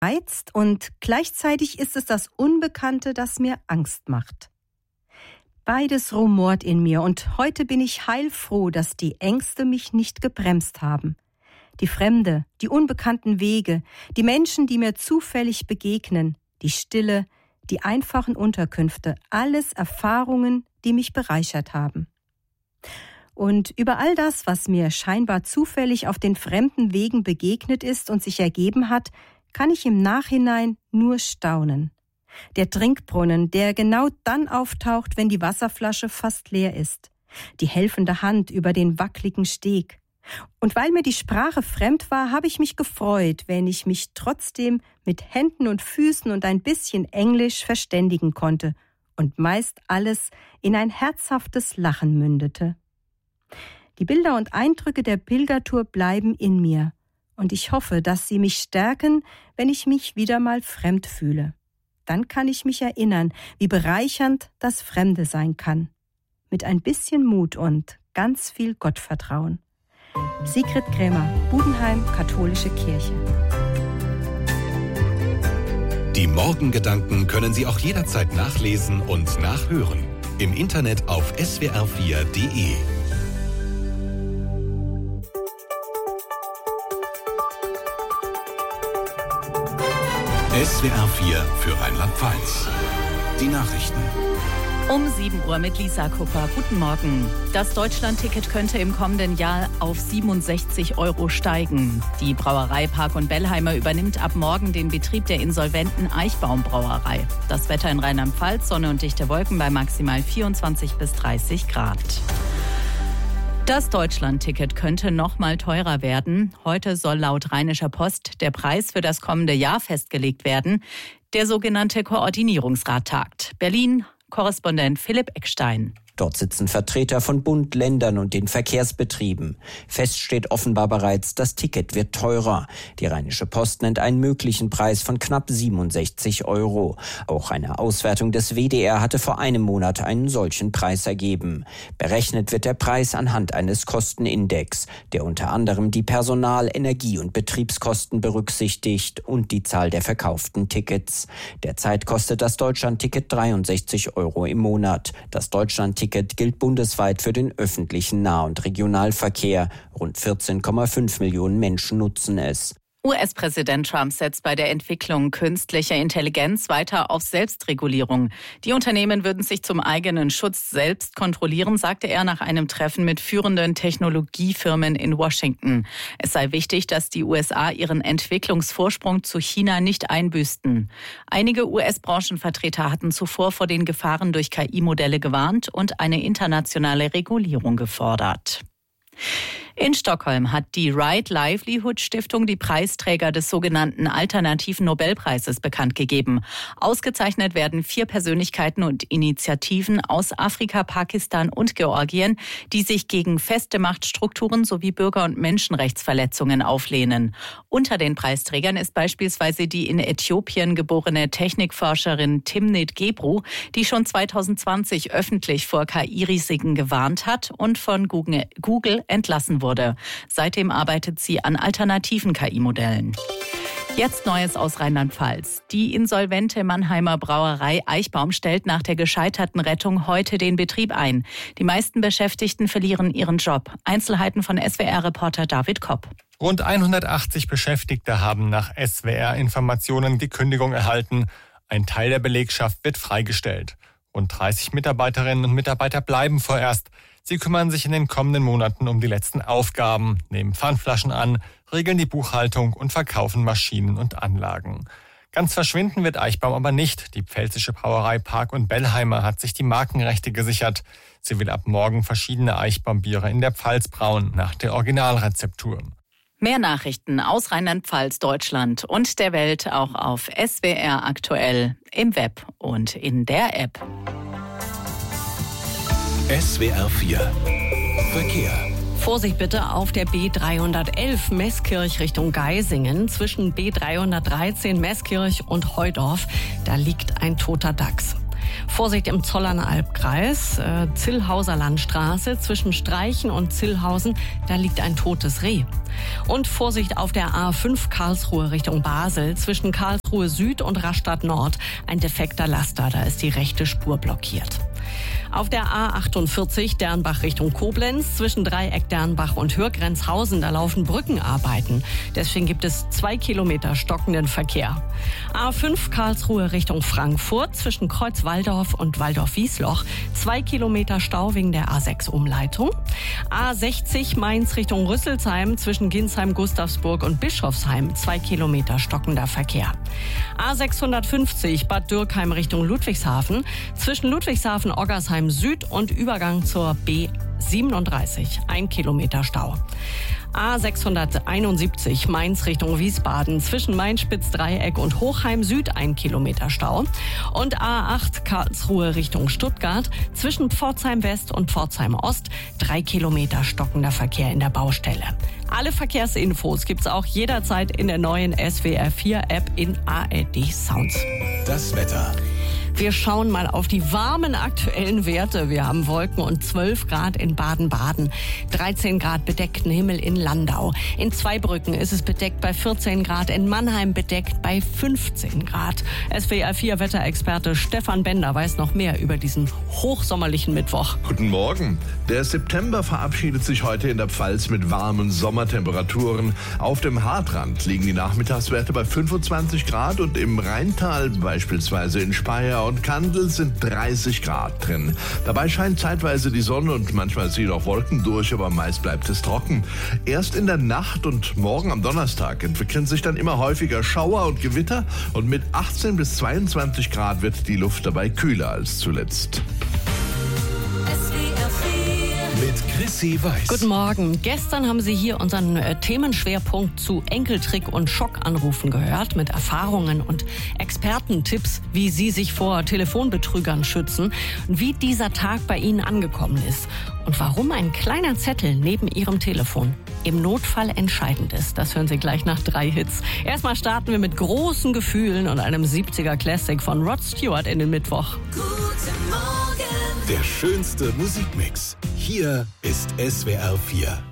reizt und gleichzeitig ist es das Unbekannte, das mir Angst macht. Beides rumort in mir und heute bin ich heilfroh, dass die Ängste mich nicht gebremst haben. Die Fremde, die unbekannten Wege, die Menschen, die mir zufällig begegnen, die Stille, die einfachen Unterkünfte, alles Erfahrungen, die mich bereichert haben. Und über all das, was mir scheinbar zufällig auf den fremden Wegen begegnet ist und sich ergeben hat, kann ich im Nachhinein nur staunen. Der Trinkbrunnen, der genau dann auftaucht, wenn die Wasserflasche fast leer ist. Die helfende Hand über den wackligen Steg. Und weil mir die Sprache fremd war, habe ich mich gefreut, wenn ich mich trotzdem mit Händen und Füßen und ein bisschen Englisch verständigen konnte und meist alles in ein herzhaftes Lachen mündete. Die Bilder und Eindrücke der Pilgertour bleiben in mir und ich hoffe, dass sie mich stärken, wenn ich mich wieder mal fremd fühle. Dann kann ich mich erinnern, wie bereichernd das Fremde sein kann. Mit ein bisschen Mut und ganz viel Gottvertrauen. Sigrid Krämer, Budenheim, Katholische Kirche. Die Morgengedanken können Sie auch jederzeit nachlesen und nachhören. Im Internet auf swr4.de. SWR4 für Rheinland-Pfalz. Die Nachrichten. Um 7 Uhr mit Lisa Kupper. Guten Morgen. Das Deutschland-Ticket könnte im kommenden Jahr auf 67 € steigen. Die Brauerei Park und Bellheimer übernimmt ab morgen den Betrieb der insolventen Eichbaum-Brauerei. Das Wetter in Rheinland-Pfalz, Sonne und dichte Wolken bei maximal 24 bis 30 Grad. Das Deutschland-Ticket könnte noch mal teurer werden. Heute soll laut Rheinischer Post der Preis für das kommende Jahr festgelegt werden. Der sogenannte Koordinierungsrat tagt. Berlin, Korrespondent Philipp Eckstein. Dort sitzen Vertreter von Bund, Ländern und den Verkehrsbetrieben. Fest steht offenbar bereits, das Ticket wird teurer. Die Rheinische Post nennt einen möglichen Preis von knapp 67 €. Auch eine Auswertung des WDR hatte vor einem Monat einen solchen Preis ergeben. Berechnet wird der Preis anhand eines Kostenindex, der unter anderem die Personal-, Energie- und Betriebskosten berücksichtigt und die Zahl der verkauften Tickets. Derzeit kostet das Deutschland-Ticket 63 € im Monat. Das Deutschland-Ticket gilt bundesweit für den öffentlichen Nah- und Regionalverkehr. Rund 14,5 Millionen Menschen nutzen es. US-Präsident Trump setzt bei der Entwicklung künstlicher Intelligenz weiter auf Selbstregulierung. Die Unternehmen würden sich zum eigenen Schutz selbst kontrollieren, sagte er nach einem Treffen mit führenden Technologiefirmen in Washington. Es sei wichtig, dass die USA ihren Entwicklungsvorsprung zu China nicht einbüßten. Einige US-Branchenvertreter hatten zuvor vor den Gefahren durch KI-Modelle gewarnt und eine internationale Regulierung gefordert. In Stockholm hat die Right Livelihood Stiftung die Preisträger des sogenannten Alternativen Nobelpreises bekannt gegeben. Ausgezeichnet werden 4 Persönlichkeiten und Initiativen aus Afrika, Pakistan und Georgien, die sich gegen feste Machtstrukturen sowie Bürger- und Menschenrechtsverletzungen auflehnen. Unter den Preisträgern ist beispielsweise die in Äthiopien geborene Technikforscherin Timnit Gebru, die schon 2020 öffentlich vor KI-Risiken gewarnt hat und von Google entlassen wurde. Seitdem arbeitet sie an alternativen KI-Modellen. Jetzt Neues aus Rheinland-Pfalz. Die insolvente Mannheimer Brauerei Eichbaum stellt nach der gescheiterten Rettung heute den Betrieb ein. Die meisten Beschäftigten verlieren ihren Job. Einzelheiten von SWR-Reporter David Kopp. Rund 180 Beschäftigte haben nach SWR-Informationen die Kündigung erhalten. Ein Teil der Belegschaft wird freigestellt. Rund 30 Mitarbeiterinnen und Mitarbeiter bleiben vorerst. Sie kümmern sich in den kommenden Monaten um die letzten Aufgaben, nehmen Pfandflaschen an, regeln die Buchhaltung und verkaufen Maschinen und Anlagen. Ganz verschwinden wird Eichbaum aber nicht. Die pfälzische Brauerei Park und Bellheimer hat sich die Markenrechte gesichert. Sie will ab morgen verschiedene Eichbaumbiere in der Pfalz brauen, nach der Originalrezeptur. Mehr Nachrichten aus Rheinland-Pfalz, Deutschland und der Welt auch auf SWR aktuell, im Web und in der App. SWR4 Verkehr. Vorsicht bitte auf der B311 Meßkirch Richtung Geisingen. Zwischen B313 Meßkirch und Heudorf, da liegt ein toter Dachs. Vorsicht im Zollerner Albkreis, Zillhauser Landstraße. Zwischen Streichen und Zillhausen, da liegt ein totes Reh. Und Vorsicht auf der A5 Karlsruhe Richtung Basel zwischen Karlsruhe Süd und Rastatt Nord. Ein defekter Laster, da ist die rechte Spur blockiert. Auf der A48 Dernbach Richtung Koblenz zwischen Dreieck Dernbach und Hürgrenzhausen, da laufen Brückenarbeiten. Deswegen gibt es 2 Kilometer stockenden Verkehr. A5 Karlsruhe Richtung Frankfurt zwischen Kreuz-Walldorf und Walldorf-Wiesloch 2 Kilometer Stau wegen der A6-Umleitung. A60 Mainz Richtung Rüsselsheim zwischen Ginsheim, Gustavsburg und Bischofsheim 2 Kilometer stockender Verkehr. A650 Bad Dürkheim Richtung Ludwigshafen zwischen Ludwigshafen, Oggersheim Süd und Übergang zur B37 1 Kilometer Stau. A671 Mainz Richtung Wiesbaden zwischen Main-Spitz-Dreieck und Hochheim Süd 1 Kilometer Stau. Und A8 Karlsruhe Richtung Stuttgart zwischen Pforzheim West und Pforzheim Ost 3 Kilometer stockender Verkehr in der Baustelle. Alle Verkehrsinfos gibt's auch jederzeit in der neuen SWR4-App in ARD Sounds. Das Wetter. Wir schauen mal auf die warmen aktuellen Werte. Wir haben Wolken und 12 Grad in Baden-Baden, 13 Grad bedeckten Himmel in Landau. In Zweibrücken ist es bedeckt bei 14 Grad, in Mannheim bedeckt bei 15 Grad. SWR4-Wetterexperte Stefan Bender weiß noch mehr über diesen hochsommerlichen Mittwoch. Guten Morgen. Der September verabschiedet sich heute in der Pfalz mit warmen Sommertemperaturen. Auf dem Haardrand liegen die Nachmittagswerte bei 25 Grad und im Rheintal, beispielsweise in Speyer und Kandel, sind 30 Grad drin. Dabei scheint zeitweise die Sonne und manchmal ziehen auch Wolken durch, aber meist bleibt es trocken. Erst in der Nacht und morgen am Donnerstag entwickeln sich dann immer häufiger Schauer und Gewitter und mit 18 bis 22 Grad wird die Luft dabei kühler als zuletzt. Mit Chrissy Weiß. Guten Morgen. Gestern haben Sie hier unseren Themenschwerpunkt zu Enkeltrick und Schockanrufen gehört mit Erfahrungen und Expertentipps, wie Sie sich vor Telefonbetrügern schützen und wie dieser Tag bei Ihnen angekommen ist und warum ein kleiner Zettel neben Ihrem Telefon im Notfall entscheidend ist. Das hören Sie gleich nach 3 Hits. Erstmal starten wir mit großen Gefühlen und einem 70er Classic von Rod Stewart in den Mittwoch. Der schönste Musikmix. Hier ist SWR 4.